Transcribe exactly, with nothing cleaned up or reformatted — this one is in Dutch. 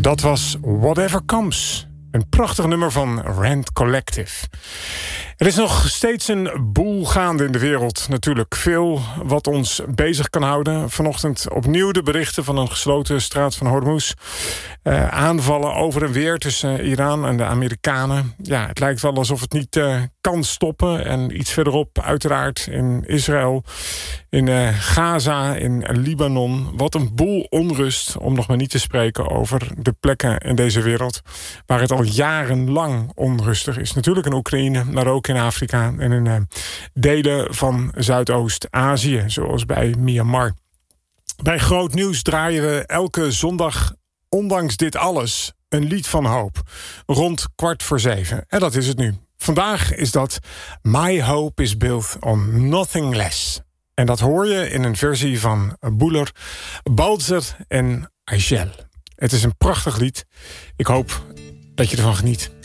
Dat was Whatever Comes. Een prachtig nummer van Rand Collective. Er is nog steeds een boel gaande in de wereld. Natuurlijk veel wat ons bezig kan houden. Vanochtend opnieuw de berichten van een gesloten straat van Hormuz. Uh, aanvallen over en weer tussen Iran en de Amerikanen. Ja, het lijkt wel alsof het niet uh, kan stoppen. En iets verderop uiteraard in Israël, in uh, Gaza, in Libanon. Wat een boel onrust, om nog maar niet te spreken over de plekken in deze wereld waar het al jarenlang onrustig is. Natuurlijk in Oekraïne, maar ook in Afrika en in uh, delen van Zuidoost-Azië, zoals bij Myanmar. Bij Groot Nieuws draaien we elke zondag, ondanks dit alles, een lied van hoop. Rond kwart voor zeven. En dat is het nu. Vandaag is dat My Hope is Built on Nothing Less. En dat hoor je in een versie van Buller, Balzer en Aigel. Het is een prachtig lied. Ik hoop dat je ervan geniet.